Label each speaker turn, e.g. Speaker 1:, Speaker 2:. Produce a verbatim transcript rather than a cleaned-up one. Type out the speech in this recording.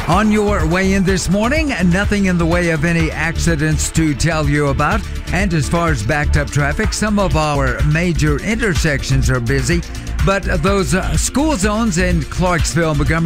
Speaker 1: On your way in this morning, nothing in the way of any accidents to tell you about. And as far as backed up traffic, some of our major intersections are busy, but those uh, school zones in Clarksville, Montgomery